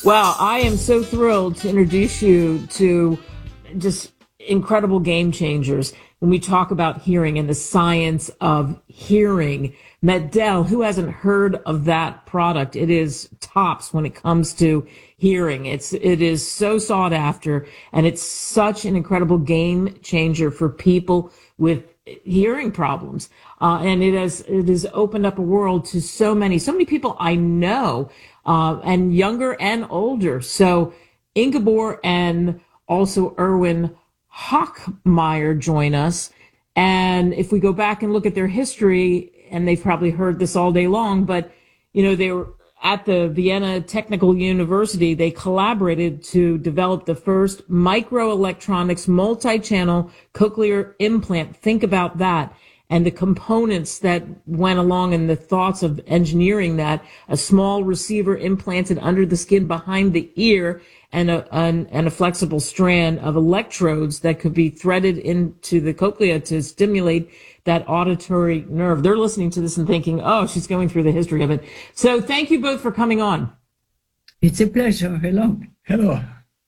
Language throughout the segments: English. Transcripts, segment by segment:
Well, I am so thrilled to introduce you to just incredible game changers when we talk about hearing and the science of hearing. Medel, who hasn't heard of that product? It is tops when it comes to hearing. It is so sought after, and it's such an incredible game changer for people with hearing problems. And it has opened up a world to so many people I know, and younger and older. So Ingeborg and also Erwin Hochmeyer join us. And if we go back and look at their history, and they've probably heard this all day long, but, you know, they were at the Vienna Technical University. They collaborated to develop the first microelectronics multi-channel cochlear implant. Think about that. And the components that went along and the thoughts of engineering that: a small receiver implanted under the skin behind the ear, and a flexible strand of electrodes that could be threaded into the cochlea to stimulate that auditory nerve. They're listening to this and thinking, oh, she's going through the history of it. So thank you both for coming on. It's a pleasure. Hello. Hello.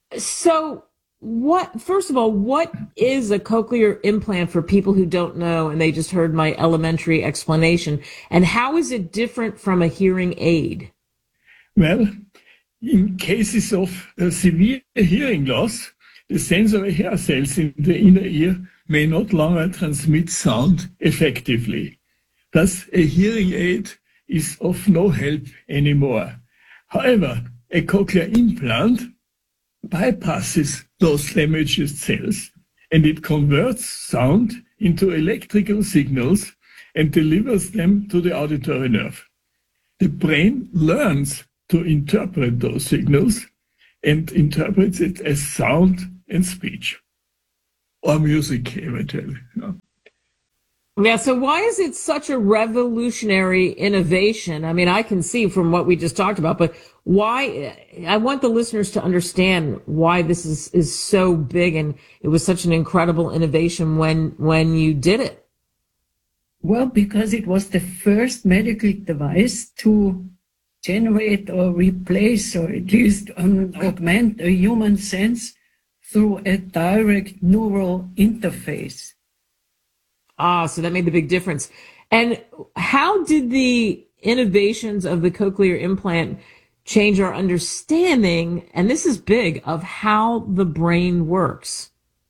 So first of all, what is a cochlear implant for people who don't know and they just heard my elementary explanation? And how is it different from a hearing aid? Well, in cases of severe hearing loss, the sensory hair cells in the inner ear may not longer transmit sound effectively. Thus, a hearing aid is of no help anymore. However, a cochlear implant bypasses those damaged cells, and it converts sound into electrical signals and delivers them to the auditory nerve. The brain learns to interpret those signals and interprets it as sound and speech, or music eventually. Yeah, so why is it such a revolutionary innovation? I mean, I can see from what we just talked about, but why? I want the listeners to understand why this is so big, and it was such an incredible innovation when you did it. Well, because it was the first medical device to generate or replace, or at least augment, a human sense through a direct neural interface. So that made the big difference. And how did the innovations of the cochlear implant change our understanding, and this is big, of how the brain works?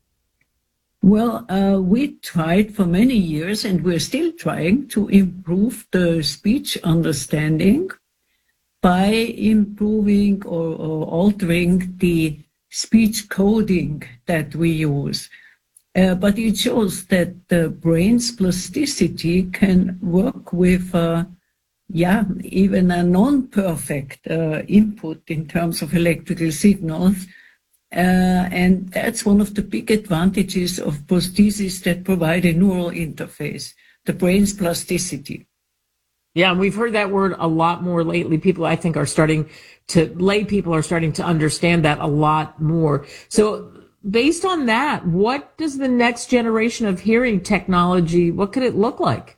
Well, we tried for many years, and we're still trying to improve the speech understanding by improving or altering the speech coding that we use. But it shows that the brain's plasticity can work with, even a non-perfect input in terms of electrical signals. And that's one of the big advantages of prostheses that provide a neural interface, the brain's plasticity. Yeah, we've heard that word a lot more lately. Lay people are starting to understand that a lot more. So based on that, what does the next generation of hearing technology, what could it look like?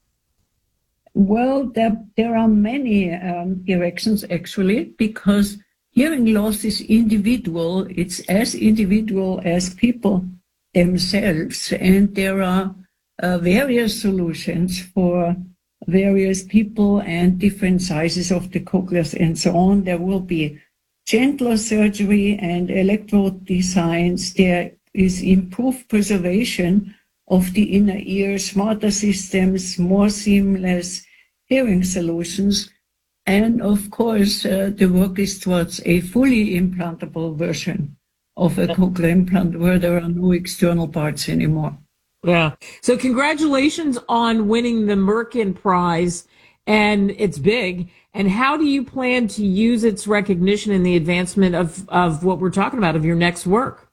Well, there are many directions, actually, because hearing loss is individual. It's as individual as people themselves. And there are various solutions for various people and different sizes of the cochleas and so on. There will be gentler surgery and electrode designs. There is improved preservation of the inner ear, smarter systems, more seamless hearing solutions. And of course, the work is towards a fully implantable version of a cochlear implant where there are no external parts anymore. Yeah. So congratulations on winning the Merkin Prize, and it's big. And how do you plan to use its recognition in the advancement of what we're talking about, of your next work?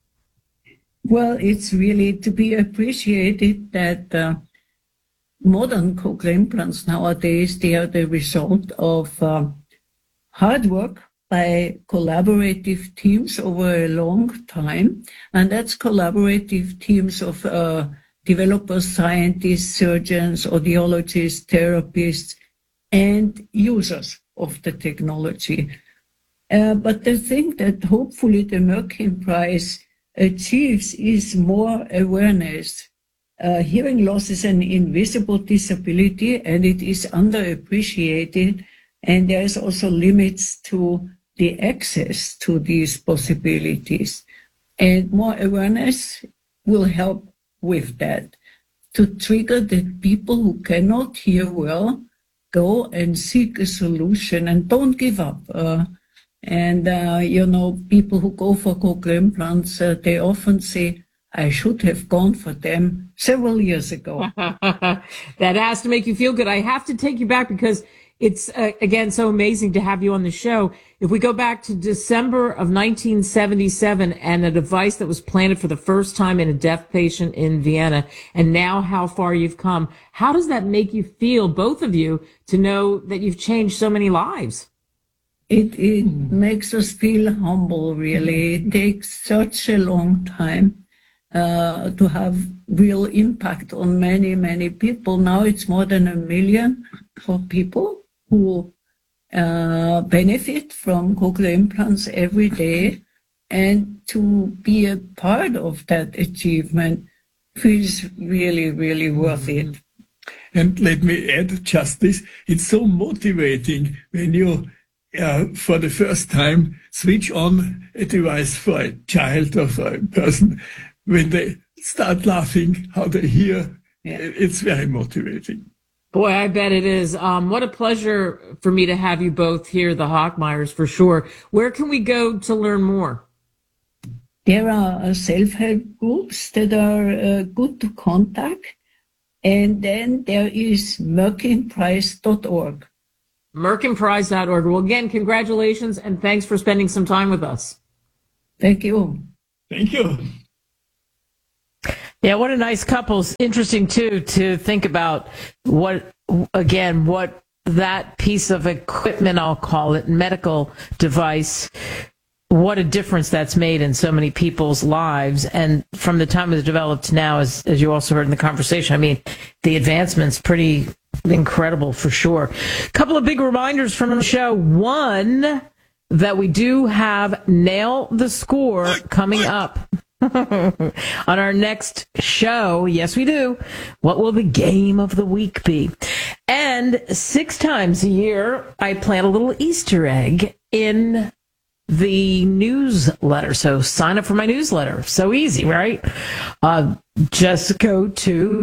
Well, it's really to be appreciated that modern cochlear implants nowadays, they are the result of hard work by collaborative teams over a long time. And that's collaborative teams of developers, scientists, surgeons, audiologists, therapists, and users of the technology. But the thing that hopefully the Merkin Prize achieves is more awareness. Hearing loss is an invisible disability and it is underappreciated. And there is also limits to the access to these possibilities. And more awareness will help with that, to trigger the people who cannot hear well, go and seek a solution and don't give up. People who go for cochlear implants, they often say, I should have gone for them several years ago. That has to make you feel good. I have to take you back because it's, again, so amazing to have you on the show. If we go back to December of 1977 and a device that was planted for the first time in a deaf patient in Vienna, and now how far you've come, how does that make you feel, both of you, to know that you've changed so many lives? It makes us feel humble, really. It takes such a long time to have real impact on many, many people. Now it's more than 1 million for people who benefit from cochlear implants every day. And to be a part of that achievement feels really, really worth it. And let me add just this. It's so motivating when you for the first time switch on a device for a child or for a person, when they start laughing, how they hear. Yeah. It's very motivating. Boy, I bet it is. What a pleasure for me to have you both here, the Hochmeyers, for sure. Where can we go to learn more? There are self-help groups that are good to contact. And then there is merkinprize.org. merkinprize.org. Well, again, congratulations and thanks for spending some time with us. Thank you. Thank you. Yeah, what a nice couple. Interesting, too, to think about what that piece of equipment, I'll call it, medical device, what a difference that's made in so many people's lives. And from the time it was developed to now, as you also heard in the conversation, I mean, the advancement's pretty incredible for sure. A couple of big reminders from the show. One, that we do have Nail the Score coming up on our next show. Yes, we do. What will the game of the week be? And 6 times a year, I plant a little Easter egg in the newsletter. So sign up for my newsletter. So easy, right? Just go to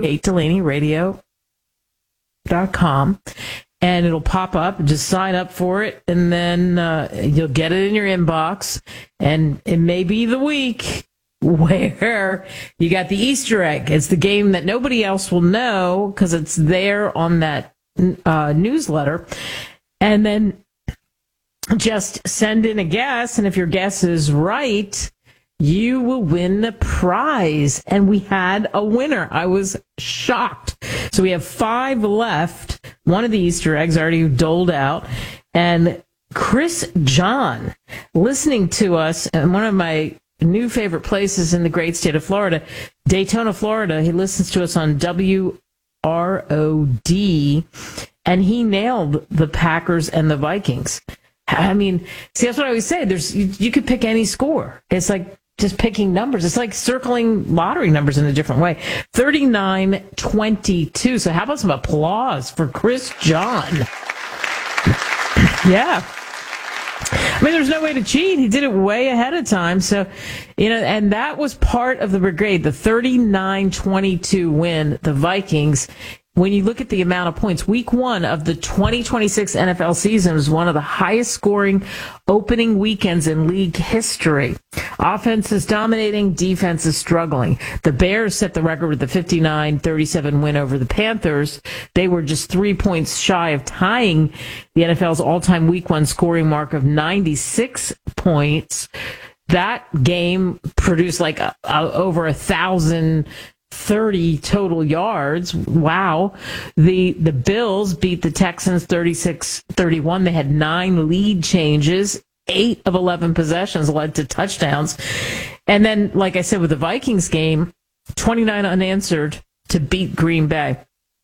KateDelaneyRadio.com and it'll pop up. Just sign up for it, and then you'll get it in your inbox. And it may be the week where you got the Easter egg. It's the game that nobody else will know because it's there on that newsletter. And then just send in a guess, and if your guess is right, you will win the prize. And we had a winner. I was shocked. So we have 5 left. One of the Easter eggs already doled out. And Chris John, listening to us in one of my new favorite places in the great state of Florida, Daytona, Florida. He listens to us on WROD, and he nailed the Packers and the Vikings. I mean, see, that's what I always say. You could pick any score. It's like just picking numbers. It's like circling lottery numbers in a different way. 39-22. So how about some applause for Chris John? Yeah. I mean, there's no way to cheat. He did it way ahead of time. So, and that was part of the brigade, the 39-22 win, the Vikings. When you look at the amount of points, week 1 of the 2026 NFL season was one of the highest scoring opening weekends in league history. Offense is dominating, defense is struggling. The Bears set the record with the 59-37 win over the Panthers. They were just 3 points shy of tying the NFL's all-time week 1 scoring mark of 96 points. That game produced like over 1,030 total yards. Wow. The Bills beat the Texans 36-31. They had 9 lead changes. 8 of 11 possessions led to touchdowns. And then, like I said, with the Vikings game, 29 unanswered to beat Green Bay.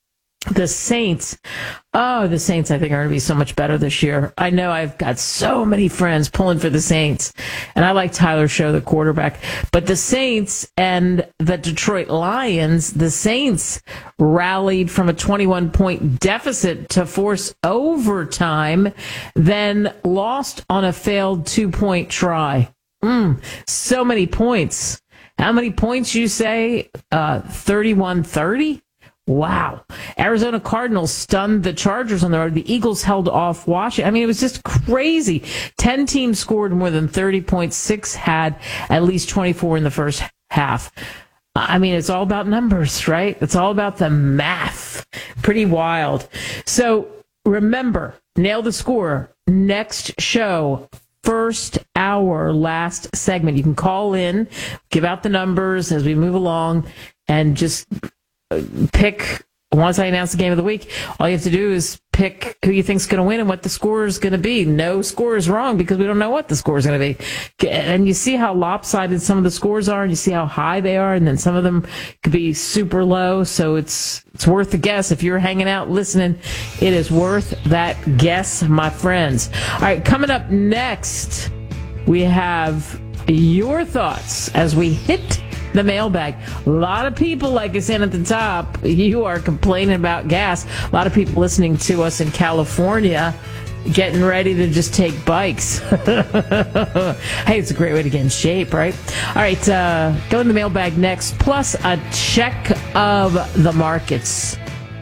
The Saints. Oh, the Saints, I think, are going to be so much better this year. I know I've got so many friends pulling for the Saints, and I like Tyler Show, the quarterback. But the Saints and the Detroit Lions, the Saints rallied from a 21-point deficit to force overtime, then lost on a failed 2-point try. So many points. How many points, you say? 31-30? Wow. Arizona Cardinals stunned the Chargers on the road. The Eagles held off Washington. I mean, it was just crazy. 10 teams scored more than 30 points. 6 had at least 24 in the first half. I mean, it's all about numbers, right? It's all about the math. Pretty wild. So remember, Nail the Score. Next show, first hour, last segment. You can call in, give out the numbers as we move along, and just pick. Once I announce the game of the week, all you have to do is pick who you think's going to win and what the score is going to be. No score is wrong because we don't know what the score is going to be. And you see how lopsided some of the scores are, and you see how high they are, and then some of them could be super low. So it's worth the guess. If you're hanging out listening, it is worth that guess, my friends. All right, coming up next, we have your thoughts as we hit the mailbag. A lot of people, like I said at the top, you are complaining about gas. A lot of people listening to us in California getting ready to just take bikes. Hey, it's a great way to get in shape, right? All right, go in the mailbag next, plus a check of the markets.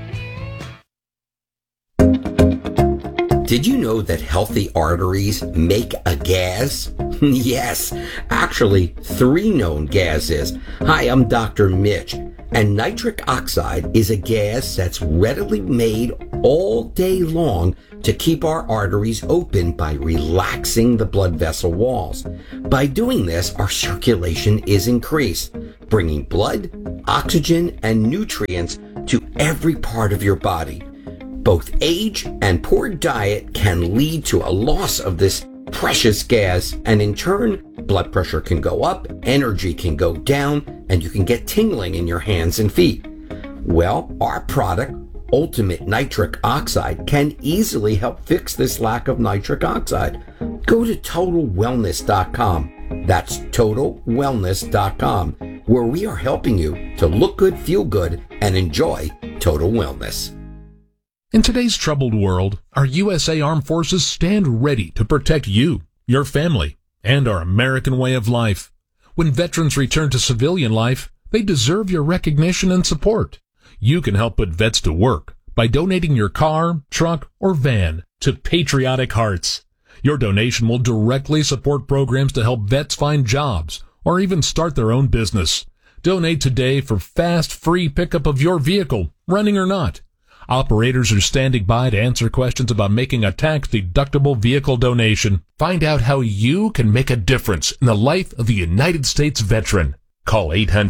Did you know that healthy arteries make a gas? Yes, actually 3 known gases. Hi, I'm Dr. Mitch, and nitric oxide is a gas that's readily made all day long to keep our arteries open by relaxing the blood vessel walls. By doing this, our circulation is increased, bringing blood, oxygen, and nutrients to every part of your body. Both age and poor diet can lead to a loss of this precious gas, and in turn, blood pressure can go up, energy can go down, and you can get tingling in your hands and feet. Well, our product, Ultimate Nitric Oxide, can easily help fix this lack of nitric oxide. Go to TotalWellness.com. That's TotalWellness.com, where we are helping you to look good, feel good, and enjoy total wellness. In today's troubled world, our USA Armed Forces stand ready to protect you, your family, and our American way of life. When veterans return to civilian life, they deserve your recognition and support. You can help put vets to work by donating your car, truck, or van to Patriotic Hearts. Your donation will directly support programs to help vets find jobs or even start their own business. Donate today for fast, free pickup of your vehicle, running or not. Operators are standing by to answer questions about making a tax-deductible vehicle donation. Find out how you can make a difference in the life of a United States veteran. Call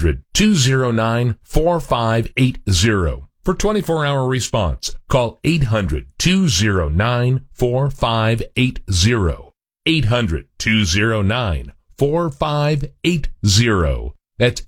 800-209-4580 for 24-hour response. Call 800-209-4580. 800-209-4580. That's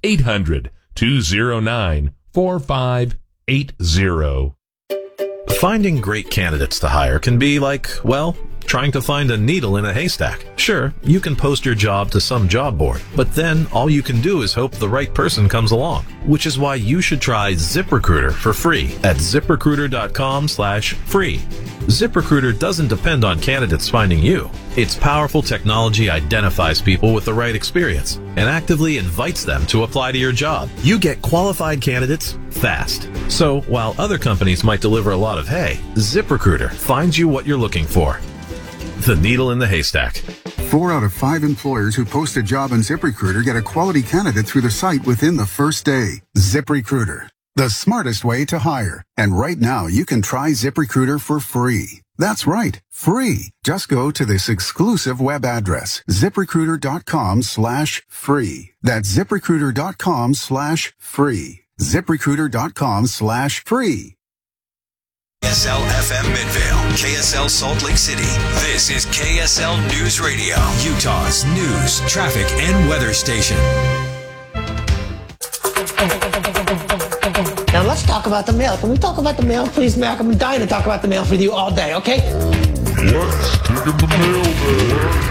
800-209-4580. Finding great candidates to hire can be like, well, trying to find a needle in a haystack. Sure, you can post your job to some job board, but then all you can do is hope the right person comes along, which is why you should try ZipRecruiter for free at ZipRecruiter.com/free. ZipRecruiter doesn't depend on candidates finding you. Its powerful technology identifies people with the right experience and actively invites them to apply to your job. You get qualified candidates fast. So while other companies might deliver a lot of hay, ZipRecruiter finds you what you're looking for. The needle in the haystack. 4 out of 5 employers who post a job on ZipRecruiter get a quality candidate through the site within the first day. ZipRecruiter, the smartest way to hire. And right now, you can try ZipRecruiter for free. That's right, free. Just go to this exclusive web address, ZipRecruiter.com/free. That's ZipRecruiter.com/free. ZipRecruiter.com/free. KSL FM Midvale, KSL Salt Lake City. This is KSL News Radio, Utah's news, traffic, and weather station. Now let's talk talk about the mail. Can we talk about the mail, please, Mac? I'm dying to talk about the mail with you all day, okay? Let's dig in the mailbag.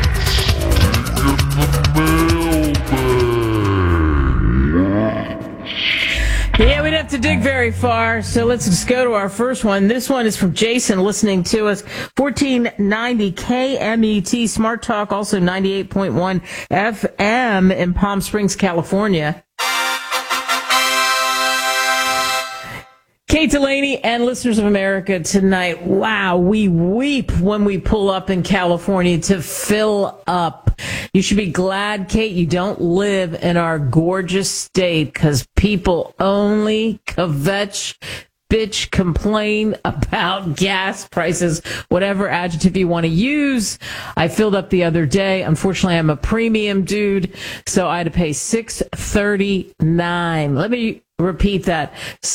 Yeah, we'd have to dig very far, so let's just go to our first one. This one is from Jason, listening to us, 1490 KMET Smart Talk, also 98.1 FM in Palm Springs, California. Kate Delaney and listeners of America tonight. Wow, we weep when we pull up in California to fill up. You should be glad, Kate, you don't live in our gorgeous state, because people only kvetch, bitch, complain about gas prices, whatever adjective you want to use. I filled up the other day. Unfortunately, I'm a premium dude, so I had to pay $6.39. Let me repeat that,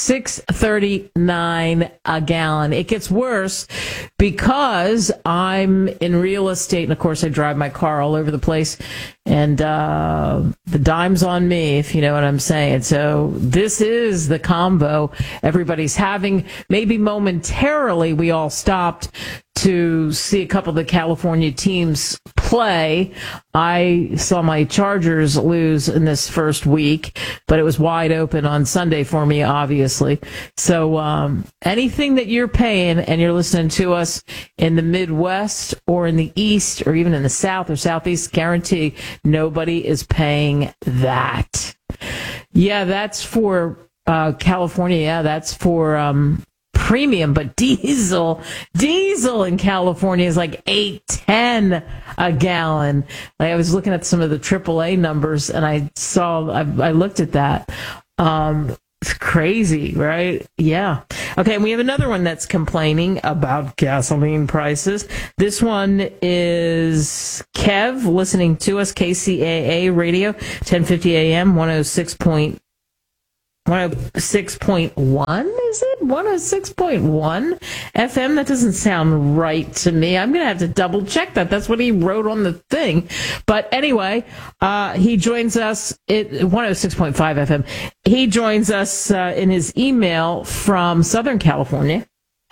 $6.39 a gallon. It gets worse because I'm in real estate, and of course I drive my car all over the place, and the dime's on me, if you know what I'm saying. So this is the combo everybody's having. Maybe momentarily we all stopped to see a couple of the California teams play. I saw my Chargers lose in this first week, but it was wide open on Sunday for me, obviously. So anything that you're paying and you're listening to us in the Midwest or in the East or even in the South or Southeast, guarantee nobody is paying that. Yeah, that's for California. Yeah, that's for premium, but diesel in California is like $8.10 a gallon. Like, I was looking at some of the AAA numbers, and I looked at that. It's crazy, right? Yeah. Okay, and we have another one that's complaining about gasoline prices. This one is Kev, listening to us, KCAA Radio, 1050 AM, 106.1, is it? 106.1 FM? That doesn't sound right to me. I'm going to have to double check that. That's what he wrote on the thing. But anyway, he joins us at 106.5 FM. He joins us in his email from Southern California.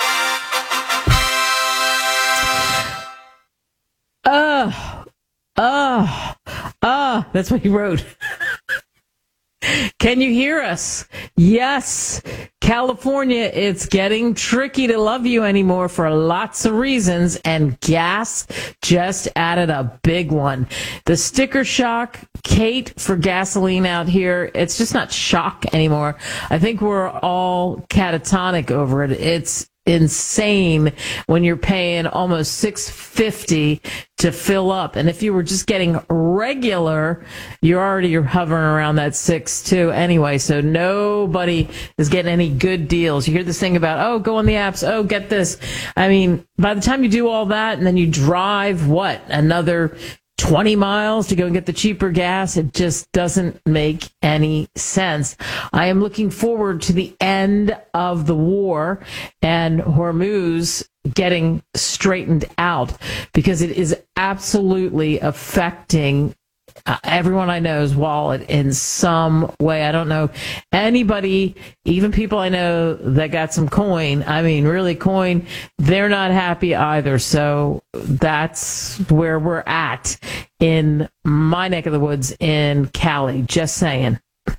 That's what he wrote. Can you hear us? Yes. California, it's getting tricky to love you anymore for lots of reasons, and gas just added a big one. The sticker shock, Kate, for gasoline out here, it's just not shock anymore. I think we're all catatonic over it. It's insane when you're paying almost $6.50 to fill up, and if you were just getting regular, you're hovering around that $6 anyway. So nobody is getting any good deals. You hear this thing about, oh, go on the apps, oh, get this. I mean, by the time you do all that and then you drive another 20 miles to go and get the cheaper gas, it just doesn't make any sense. I am looking forward to the end of the war and Hormuz getting straightened out, because it is absolutely affecting everyone I know's wallet in some way. I don't know anybody, even people I know that got some coin, I mean really coin, they're not happy either. So that's where we're at in my neck of the woods in Cali, just saying.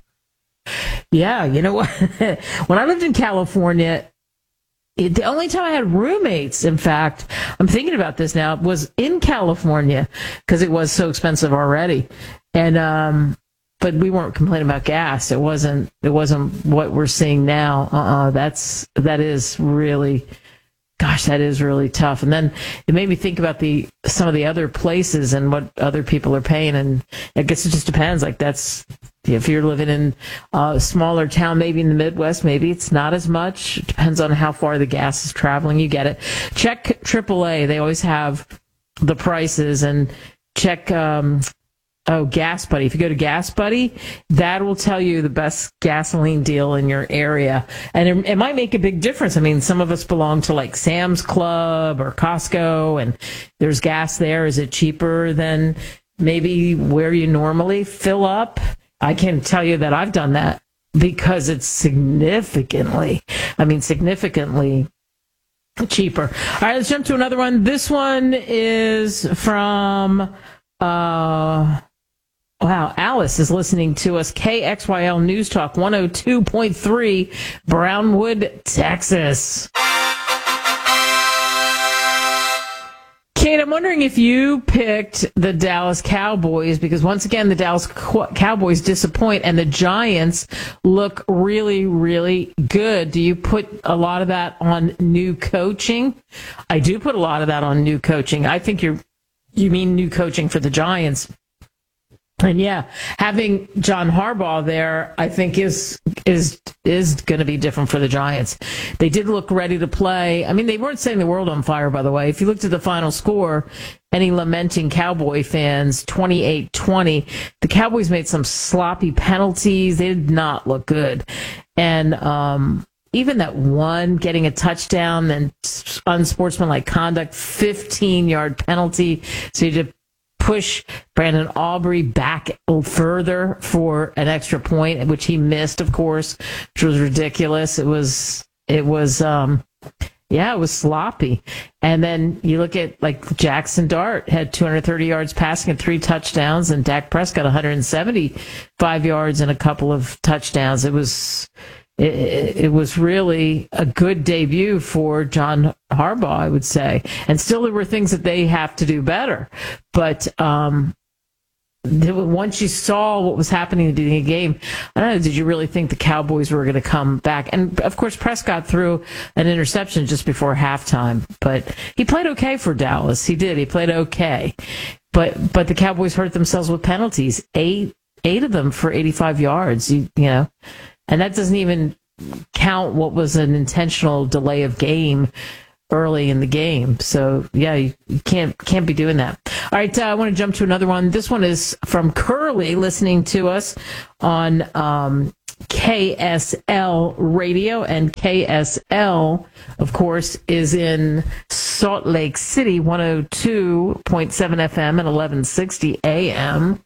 Yeah, you know what? When I lived in California, the only time I had roommates, in fact, I'm thinking about this now, was in California, because it was so expensive already. And but we weren't complaining about gas. It wasn't what we're seeing now. That is really tough. And then it made me think about some of the other places and what other people are paying. And I guess it just depends. Like, that's, if you're living in a smaller town, maybe in the Midwest, maybe it's not as much. It depends on how far the gas is traveling. You get it. Check AAA. They always have the prices. And check Gas Buddy. If you go to Gas Buddy, that will tell you the best gasoline deal in your area. And it might make a big difference. I mean, some of us belong to like Sam's Club or Costco, and there's gas there. Is it cheaper than maybe where you normally fill up? I can tell you that I've done that. because it's significantly cheaper. All right, let's jump to another one. This one is from, Alice is listening to us. KXYL News Talk 102.3, Brownwood, Texas. Kate, I'm wondering if you picked the Dallas Cowboys, because once again, the Dallas Cowboys disappoint and the Giants look really, really good. Do you put a lot of that on new coaching? I do put a lot of that on new coaching. I think you mean new coaching for the Giants. And yeah, having John Harbaugh there, I think is going to be different for the Giants. They did look ready to play. I mean, they weren't setting the world on fire, by the way. If you looked at the final score, any lamenting Cowboy fans, 28-20, the Cowboys made some sloppy penalties. They did not look good. And even that one getting a touchdown and unsportsmanlike conduct, 15-yard penalty. So you just push Brandon Aubrey back further for an extra point, which he missed, of course, which was ridiculous. It was sloppy. And then you look at like Jackson Dart had 230 yards passing and 3 touchdowns, and Dak Prescott 175 yards and a couple of touchdowns. It was really a good debut for John Harbaugh, I would say. And still there were things that they have to do better. But once you saw what was happening in the game, I don't know, did you really think the Cowboys were going to come back? And, of course, Prescott threw an interception just before halftime. But he played okay for Dallas. He did. He played okay. But the Cowboys hurt themselves with penalties, eight of them for 85 yards, you know. And that doesn't even count what was an intentional delay of game early in the game. So, yeah, you can't be doing that. All right, I want to jump to another one. This one is from Curly, listening to us on KSL Radio. And KSL, of course, is in Salt Lake City, 102.7 FM and 1160 AM.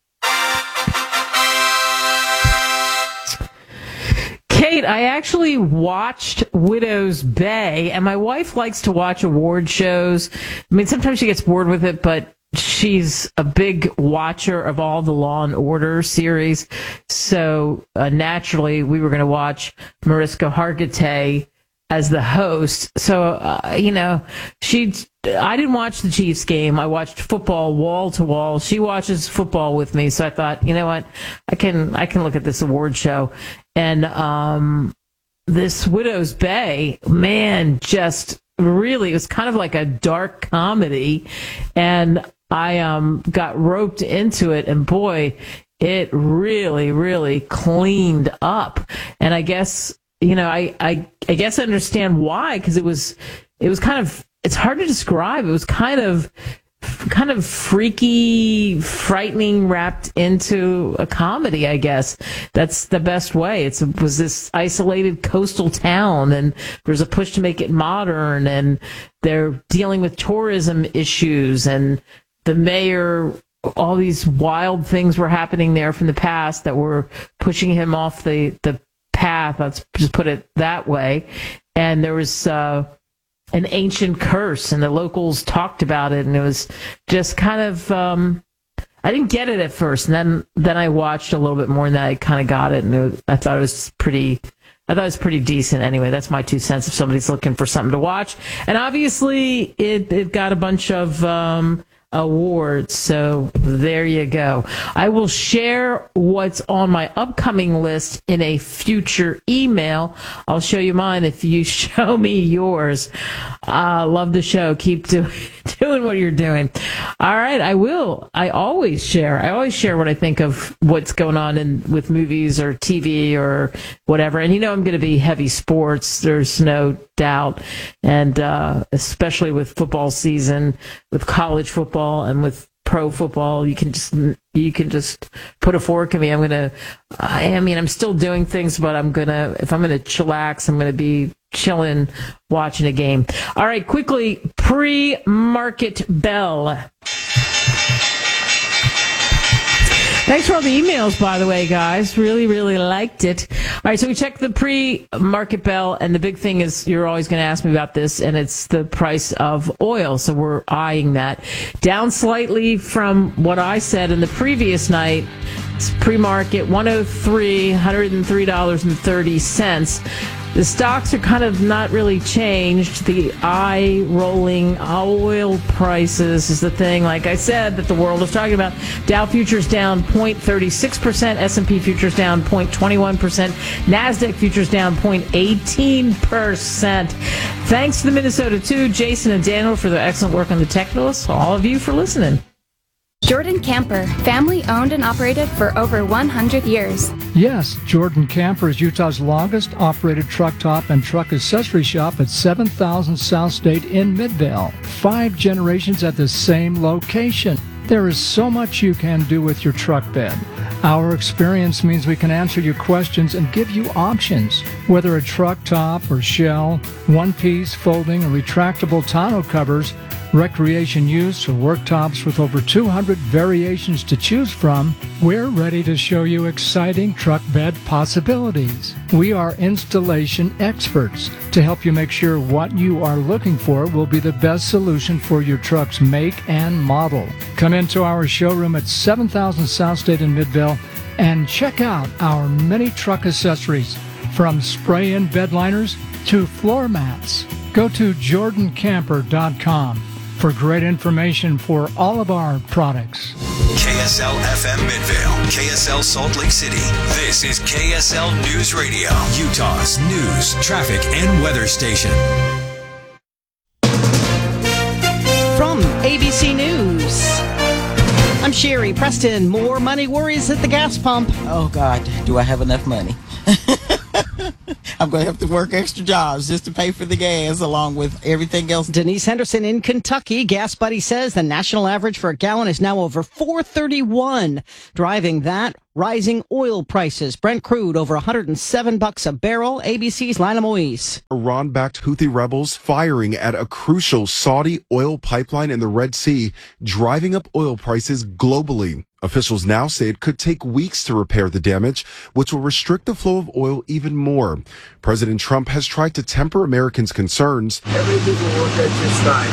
Kate, I actually watched Widow's Bay, and my wife likes to watch award shows. I mean, sometimes she gets bored with it, but she's a big watcher of all the Law and Order series. So naturally, we were going to watch Mariska Hargitay as the host. So, I didn't watch the Chiefs game. I watched football wall to wall. She watches football with me. So I thought, you know what? I can look at this award show. And this Widow's Bay, man, just really, it was kind of like a dark comedy. And I got roped into it. And boy, it really, really cleaned up. And I guess, I guess I understand why, because it was kind of, it's hard to describe. It was kind of freaky, frightening, wrapped into a comedy, I guess. That's the best way. It was this isolated coastal town, and there's a push to make it modern, and they're dealing with tourism issues, and the mayor, all these wild things were happening there from the past that were pushing him off the path, let's just put it that way. And there was an ancient curse, and the locals talked about it, and it was just kind of I didn't get it at first, and then I watched a little bit more, and then I kind of got it, and I thought it was pretty decent. Anyway, that's my 2 cents if somebody's looking for something to watch. And obviously it got a bunch of awards, so there you go. I will share what's on my upcoming list in a future email. I'll show you mine if you show me yours. Love the show. Keep doing what you're doing. All right, I will. I always share what I think of what's going on with movies or TV or whatever. And I'm going to be heavy sports. There's no doubt. And especially with football season, with college football and with pro football, you can just put a fork in me. I'm still doing things, but if I'm gonna chillax, I'm gonna be chilling, watching a game. All right, quickly, pre-market bell. Thanks for all the emails, by the way, guys. Really, really liked it. right, so we checked the pre-market bell, and the big thing is you're always going to ask me about this, and it's the price of oil. So we're eyeing that. Down slightly from what I said in the previous night. It's pre-market $103.30. The stocks are kind of not really changed. The eye-rolling oil prices is the thing, like I said, that the world is talking about. Dow futures down 0.36%, S&P futures down 0.21%, NASDAQ futures down 0.18%. Thanks to the Minnesota 2, Jason and Daniel, for their excellent work on the technicals. All of you for listening. Jordan Camper, family owned and operated for over 100 years. Yes, Jordan Camper is Utah's longest operated truck top and truck accessory shop at 7000 South State in Midvale. 5 generations at the same location. There is so much you can do with your truck bed. Our experience means we can answer your questions and give you options. Whether a truck top or shell, one-piece, folding, or retractable tonneau covers, recreation use or worktops with over 200 variations to choose from, we're ready to show you exciting truck bed possibilities. We are installation experts to help you make sure what you are looking for will be the best solution for your truck's make and model. Come into our showroom at 7000 South State in Midvale and check out our many truck accessories, from spray-in bed liners to floor mats. Go to jordancamper.com for great information for all of our products. KSL FM Midvale, KSL Salt Lake City. This is KSL News Radio, Utah's news, traffic, and weather station. From ABC News, I'm Sherry Preston. More money worries at the gas pump. Oh, God, do I have enough money? I'm going to have to work extra jobs just to pay for the gas along with everything else. Denise Henderson in Kentucky. Gas Buddy says the national average for a gallon is now over $4.31. Driving that, rising oil prices. Brent crude over $107 a barrel. ABC's Lina Moise. Iran-backed Houthi rebels firing at a crucial Saudi oil pipeline in the Red Sea, driving up oil prices globally. Officials now say it could take weeks to repair the damage, which will restrict the flow of oil even more. President Trump has tried to temper Americans' concerns. Everything will work out just fine.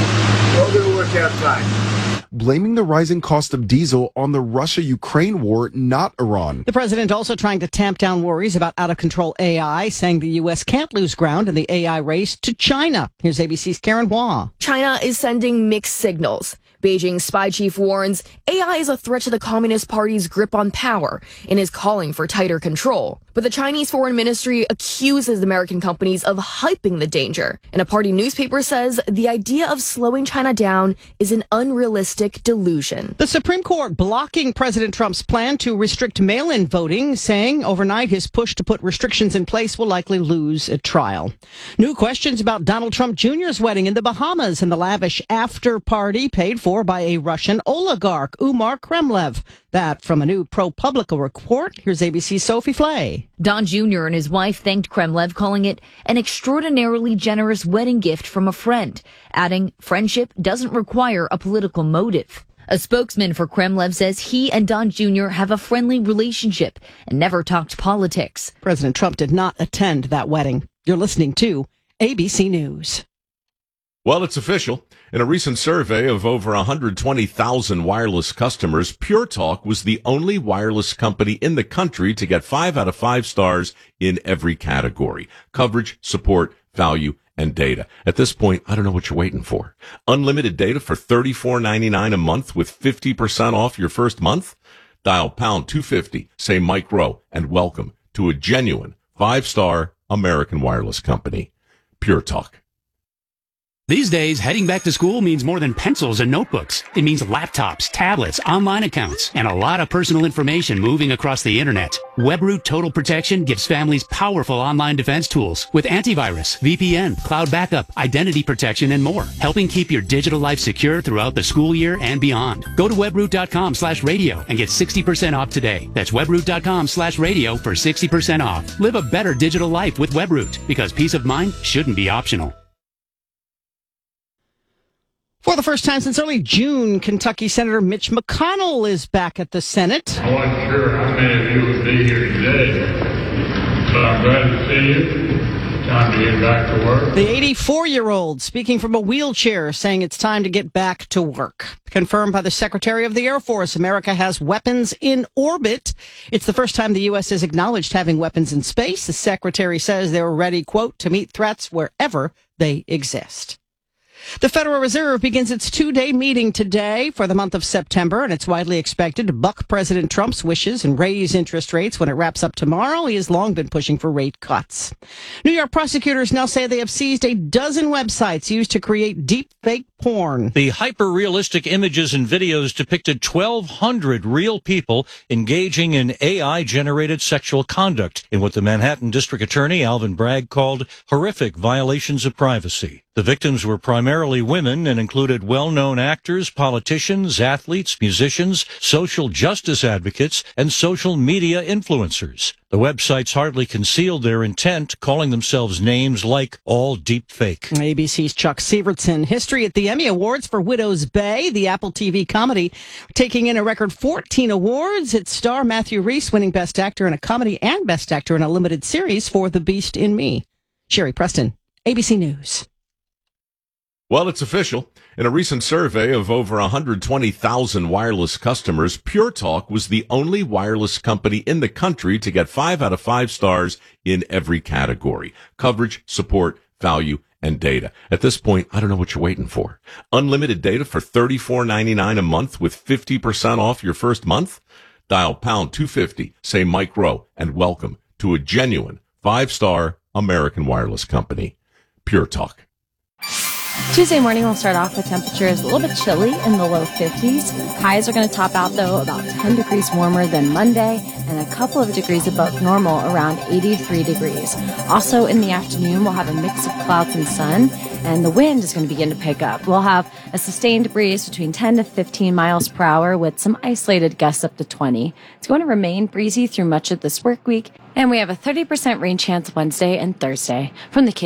All going to work out fine. Blaming the rising cost of diesel on the Russia-Ukraine war, not Iran. The president also trying to tamp down worries about out-of-control AI, saying the U.S. can't lose ground in the AI race to China. Here's ABC's Karen Hua. China is sending mixed signals. Beijing's spy chief warns AI is a threat to the Communist Party's grip on power and is calling for tighter control. But the Chinese Foreign Ministry accuses American companies of hyping the danger. And a party newspaper says the idea of slowing China down is an unrealistic delusion. The Supreme Court blocking President Trump's plan to restrict mail-in voting, saying overnight his push to put restrictions in place will likely lose at trial. New questions about Donald Trump Jr.'s wedding in the Bahamas and the lavish after-party paid for by a Russian oligarch, Umar Kremlev. That from a new ProPublica report. Here's ABC's Sophie Flay. Don Jr. and his wife thanked Kremlev, calling it an extraordinarily generous wedding gift from a friend, adding, friendship doesn't require a political motive. A spokesman for Kremlev says he and Don Jr. have a friendly relationship and never talked politics. President Trump did not attend that wedding. You're listening to ABC News. Well, it's official. In a recent survey of over 120,000 wireless customers, Pure Talk was the only wireless company in the country to get 5 out of 5 stars in every category: coverage, support, value, and data. At this point, I don't know what you're waiting for. Unlimited data for $34.99 a month with 50% off your first month? Dial pound 250, say Mike Rowe, and welcome to a genuine 5-star American wireless company. Pure Talk. These days, heading back to school means more than pencils and notebooks. It means laptops, tablets, online accounts, and a lot of personal information moving across the internet. WebRoot Total Protection gives families powerful online defense tools with antivirus, VPN, cloud backup, identity protection, and more, helping keep your digital life secure throughout the school year and beyond. Go to webroot.com/radio and get 60% off today. That's webroot.com/radio for 60% off. Live a better digital life with WebRoot, because peace of mind shouldn't be optional. For the first time since early June, Kentucky Senator Mitch McConnell is back at the Senate. I wasn't sure how many of you would be here today. But I'm glad to see you. Time to get back to work. The 84-year-old speaking from a wheelchair saying it's time to get back to work. Confirmed by the Secretary of the Air Force, America has weapons in orbit. It's the first time the U.S. has acknowledged having weapons in space. The Secretary says they're ready, quote, to meet threats wherever they exist. The Federal Reserve begins its two-day meeting today for the month of September, and it's widely expected to buck President Trump's wishes and raise interest rates when it wraps up tomorrow. He has long been pushing for rate cuts. New York prosecutors now say they have seized a dozen websites used to create deep fake porn. The hyper-realistic images and videos depicted 1,200 real people engaging in AI-generated sexual conduct in what the Manhattan District Attorney Alvin Bragg called horrific violations of privacy. The victims were primarily women and included well-known actors, politicians, athletes, musicians, social justice advocates, and social media influencers. The websites hardly concealed their intent, calling themselves names like All Deep Fake. ABC's Chuck Severson. History at the Emmy Awards for Widow's Bay, the Apple TV comedy, taking in a record 14 awards. Its star Matthew Rhys winning Best Actor in a Comedy and Best Actor in a Limited Series for The Beast in Me. Sherry Preston, ABC News. Well, it's official. In a recent survey of over 120,000 wireless customers, Pure Talk was the only wireless company in the country to get 5 out of 5 stars in every category: coverage, support, value, and data. At this point, I don't know what you're waiting for. Unlimited data for $34.99 a month with 50% off your first month? Dial pound 250, say Mike Rowe, and welcome to a genuine 5-star American wireless company. Pure Talk. Tuesday morning will start off with temperatures a little bit chilly in the low 50s. Highs are going to top out, though, about 10 degrees warmer than Monday and a couple of degrees above normal, around 83 degrees. Also in the afternoon, we'll have a mix of clouds and sun, and the wind is going to begin to pick up. We'll have a sustained breeze between 10 to 15 miles per hour with some isolated gusts up to 20. It's going to remain breezy through much of this work week, and we have a 30% rain chance Wednesday and Thursday. From the